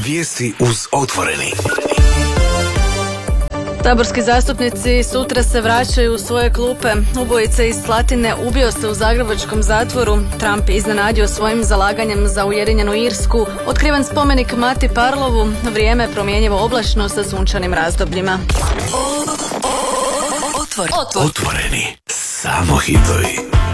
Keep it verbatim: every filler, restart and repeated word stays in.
Vijesti uz Otvoreni. Saborski zastupnici sutra se vraćaju u svoje klupe. Ubojica iz Slatine ubio se u zagrebačkom zatvoru. Trump je iznenadio svojim zalaganjem za Ujedinjenu Irsku. Otkriven spomenik Mati Parlovu. Vrijeme promjenjivo oblačno sa sunčanim razdobljima. Otvoreni. Samo hitovi.